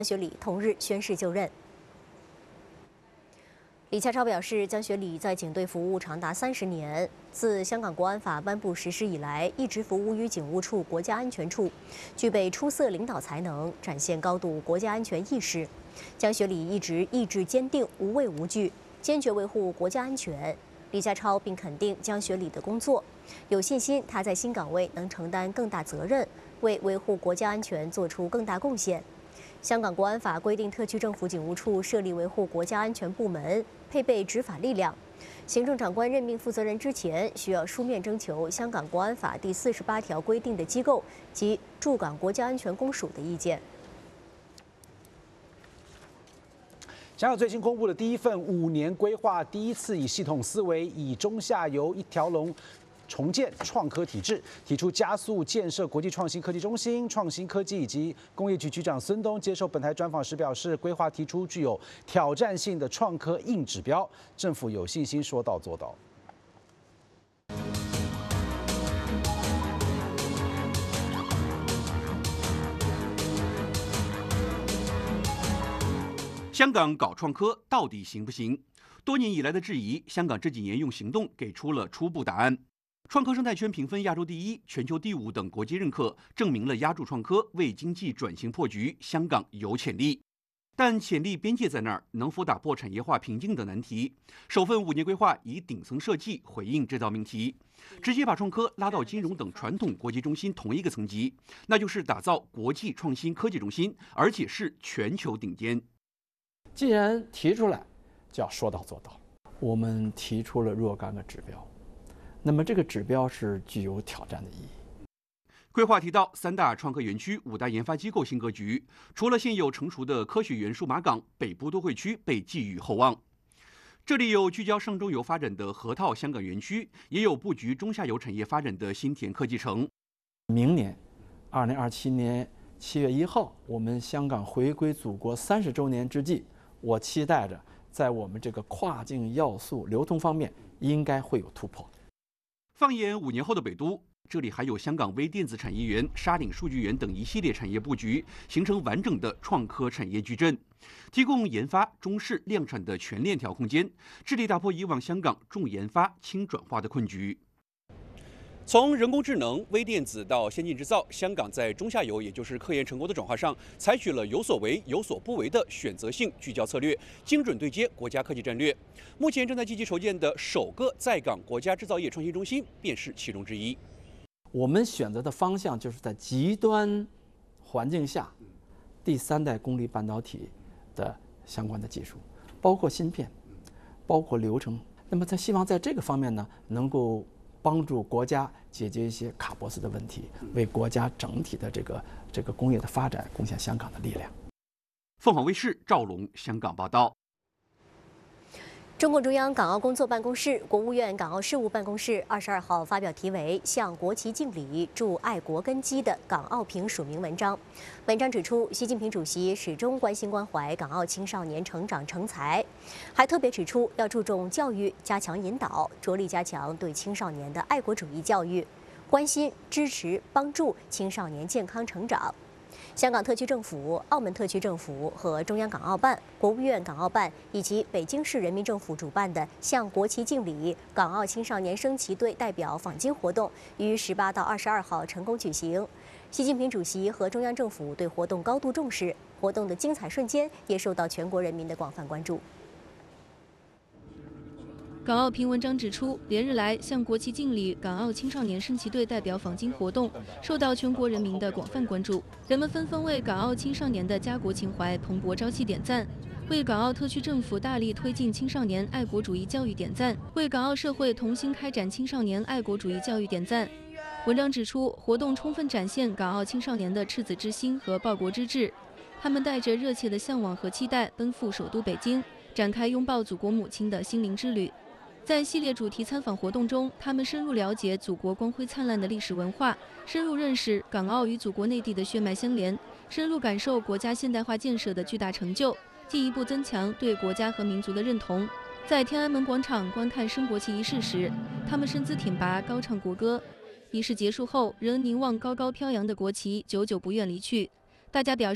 学礼同日宣誓就任。李家超表示，江学礼在警队服务长达30年，自香港国安法颁布实施以来，一直服务于警务处国家安全处，具备出色领导才能，展现高度国家安全意识。江学礼一直意志坚定，无畏无惧，坚决维护国家安全。李家超并肯定江学礼的工作，有信心他在新岗位能承担更大责任，为维护国家安全做出更大贡献。香港国安法规定，特区政府警务处设立维护国家安全部门，配备执法力量。行政长官任命负责人之前，需要书面征求香港国安法第48条规定的机构及驻港国家安全公署的意见。 香港最新公布的第一份5年规划，第一次以系统思维、以中下游一条龙重建创科体制，提出加速建设国际创新科技中心。创新科技以及工业局局长孙东接受本台专访时表示，规划提出具有挑战性的创科硬指标，政府有信心说到做到。 香港搞创科到底行不行？多年以来的质疑，香港这几年用行动给出了初步答案。创科生态圈评分亚洲第1、全球第5等国际认可，证明了压住创科为经济转型破局，香港有潜力。但潜力边界在那儿，能否打破产业化瓶颈的难题？首份5年规划以顶层设计回应这道命题，直接把创科拉到金融等传统国际中心同一个层级，那就是打造国际创新科技中心，而且是全球顶尖。 既然提出来，就要说到做到。我们提出了若干个指标，那么这个指标是具有挑战的意义。 规划提到3大创科园区、5大研发机构新格局，除了现有成熟的科学园数码港，北部都会区被寄予厚望。这里有聚焦上中游发展的河套香港园区，也有布局中下游产业发展的新田科技城。 明年，2027年7月1号，我们香港回归祖国30周年之际，我期待着在我们这个跨境要素流通方面应该会有突破。 放眼5年后的北都，这里还有香港微电子产业园、沙岭数据园等一系列产业布局，形成完整的创科产业矩阵，提供研发、中试、量产的全链条空间，致力打破以往香港重研发、轻转化的困局。从人工智能、微电子到先进制造，香港在中下游，也就是科研成果的转化上，采取了有所为、有所不为的选择性聚焦策略，精准对接国家科技战略。目前正在积极筹建的首个在港国家制造业创新中心，便是其中之一。 我们选择的方向就是在极端环境下，第3代功率半导体的相关的技术，包括芯片，包括流程。那么希望在这个方面呢，能够帮助国家解决一些卡脖子的问题，为国家整体的这个工业的发展贡献香港的力量。 凤凰卫视赵龙香港报道。 中共中央港澳工作办公室、国务院港澳事务办公室22号发表题为《向国旗敬礼，铸爱国根基》的港澳评署名文章。文章指出，习近平主席始终关心关怀港澳青少年成长成才，还特别指出要注重教育，加强引导，着力加强对青少年的爱国主义教育，关心、支持、帮助青少年健康成长。香港特区政府、澳门特区政府和中央港澳办、国务院港澳办以及北京市人民政府主办的向国旗敬礼港澳青少年升旗队代表访京活动于18到22号成功举行。习近平主席和中央政府对活动高度重视，活动的精彩瞬间也受到全国人民的广泛关注。 港澳评文章指出，连日来向国旗敬礼港澳青少年升旗队代表访京活动受到全国人民的广泛关注，人们纷纷为港澳青少年的家国情怀蓬勃朝气点赞，为港澳特区政府大力推进青少年爱国主义教育点赞，为港澳社会同心开展青少年爱国主义教育点赞。文章指出，活动充分展现港澳青少年的赤子之心和报国之志，他们带着热切的向往和期待奔赴首都北京，展开拥抱祖国母亲的心灵之旅。在系列主题参访活动中，他们深入了解祖国光辉灿烂的历史文化，深入认识港澳与祖国内地的血脉相连，深入感受国家现代化建设的巨大成就，进一步增强对国家和民族的认同。在天安门广场观看升国旗仪式时，他们身姿挺拔，高唱国歌。仪式结束后，仍凝望高高飘扬的国旗，久久不愿离去。大家表示，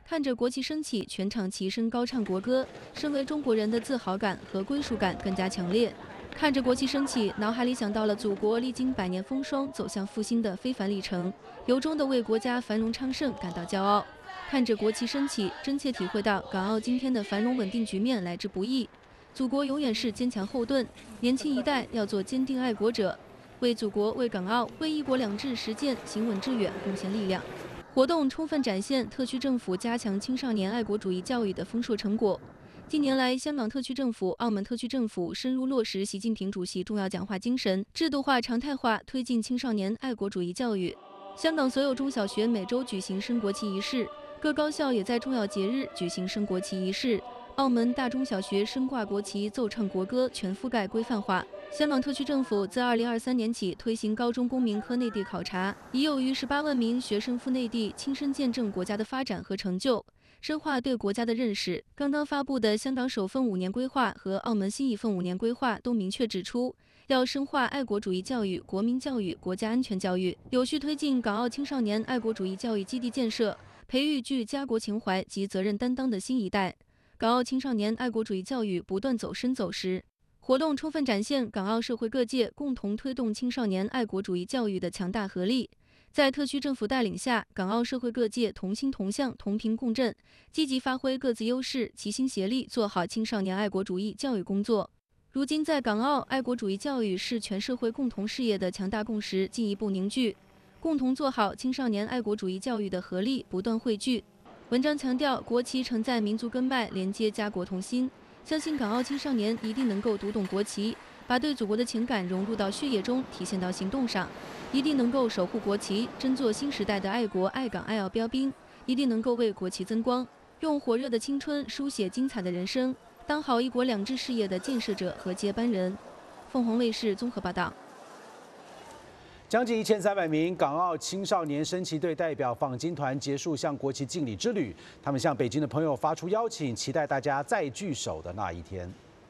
看着国旗升起，全场齐声高唱国歌，身为中国人的自豪感和归属感更加强烈。看着国旗升起，脑海里想到了祖国历经100年风霜走向复兴的非凡历程，由衷地为国家繁荣昌盛感到骄傲。看着国旗升起，真切体会到港澳今天的繁荣稳定局面来之不易。祖国永远是坚强后盾，年轻一代要做坚定爱国者，为祖国、为港澳、为一国两制实践行稳致远贡献力量。活动充分展现特区政府加强青少年爱国主义教育的丰硕成果。近年来，香港特区政府、澳门特区政府深入落实习近平主席重要讲话精神，制度化、常态化推进青少年爱国主义教育。香港所有中小学每周举行升国旗仪式，各高校也在重要节日举行升国旗仪式。澳门大中小学升挂国旗、奏唱国歌全覆盖规范化。香港特区政府自2023年起推行高中公民科内地考察，已有逾18万名学生赴内地亲身见证国家的发展和成就，深化对国家的认识。刚刚发布的香港首份5年规划和澳门新一份5年规划都明确指出，要深化爱国主义教育、国民教育、国家安全教育，有序推进港澳青少年爱国主义教育基地建设，培育具家国情怀及责任担当的新一代。港澳青少年爱国主义教育不断走深走实。活动充分展现港澳社会各界共同推动青少年爱国主义教育的强大合力。在特区政府带领下，港澳社会各界同心同向、同频共振，积极发挥各自优势，齐心协力做好青少年爱国主义教育工作。如今，在港澳爱国主义教育是全社会共同事业的强大共识进一步凝聚，共同做好青少年爱国主义教育的合力不断汇聚。文章强调，国旗承载民族根脉，连接家国同心。相信港澳青少年一定能够读懂国旗，把对祖国的情感融入到血液中，体现到行动上，一定能够守护国旗，争做新时代的爱国爱港爱澳标兵，一定能够为国旗增光，用火热的青春书写精彩的人生，当好一国两制事业的建设者和接班人。凤凰卫视综合报道。 将近1300名港澳青少年升旗队代表访京团结束向国旗敬礼之旅，他们向北京的朋友发出邀请，期待大家再聚首的那一天。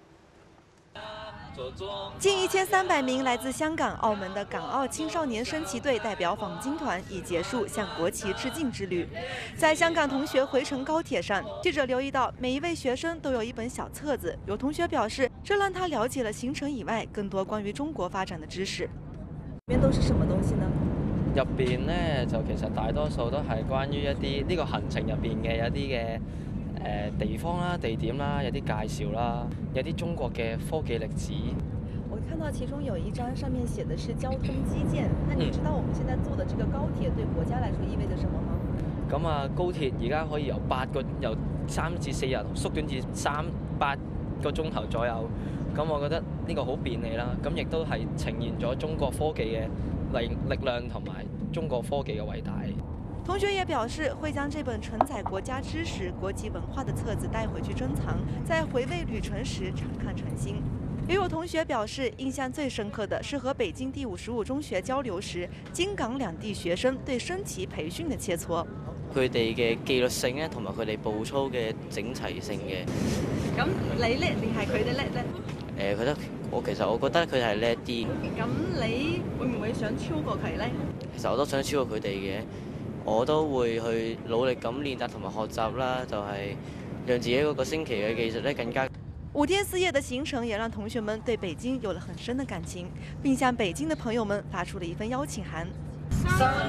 近1300名来自香港、澳门的港澳青少年升旗队代表访京团已结束向国旗致敬之旅。在香港同学回程高铁上，记者留意到每一位学生都有一本小册子。有同学表示，这让他了解了行程以外更多關於中國發展的知識。裡面都是什麼東西呢？ 入邊咧就其實大多數都係關於一啲呢個行程入邊嘅有啲嘅地方啦、地點啦，有啲介紹啦，有啲中國嘅科技歷史。 我看到其中有一張上面寫的是交通基建，那你知道我們現在坐的這個高鐵對國家來說意味着什麼嗎？ 咁啊，高鐵而家可以由3至4日縮短至8個鐘頭左右。咁我覺得呢個好便利啦，咁亦都係呈現咗中國科技嘅力量同埋中國科技嘅偉大。 同學也表示會將這本承載國家知識、國際文化的冊子帶回去珍藏，在回味旅程時常看常新。也有同學表示，印象最深刻的是和北京第55中學交流時，京港兩地學生對升旗培訓的切磋。 佢哋嘅紀律性咧，同埋佢哋步操嘅整齊性嘅。 咁你叻定係佢哋叻咧？ 其實我覺得佢係叻啲。 咁你會唔會想超過佢呢？ 其實我都想超過佢哋嘅，我都會去努力咁練習同埋學習啦，就係讓自己嗰個升旗嘅技術咧更加。 5天4夜的行程也讓同學們對北京有了很深的感情，並向北京的朋友們發出了一份邀請函。3